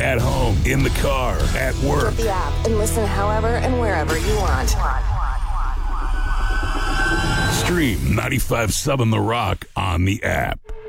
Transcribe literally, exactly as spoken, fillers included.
at home, in the car, at work. Get the app and listen however and wherever you want. Stream ninety-five point seven The Rock on the app.